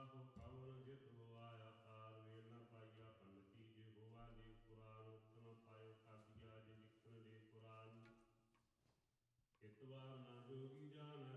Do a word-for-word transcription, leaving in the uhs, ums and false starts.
ਸੋ ਕਵਨ ਜਿਤ ਹੋਆਇਆ ਤਾਰ ਵੇਲ ਨਾ ਪਾਈਆ ਪੰਡਤੀ ਜੇ ਹੋਆ ਦੇ ਪੁਰਾਨ ਉਤਨ ਪਾਇਓ ਕਾਗਿਆ ਜੇ ਲਿਖਣ ਦੇ ਪੁਰਾਨ ਇਤਵਾਰ ਨਾ ਜੋਗੀ ਜਾਣ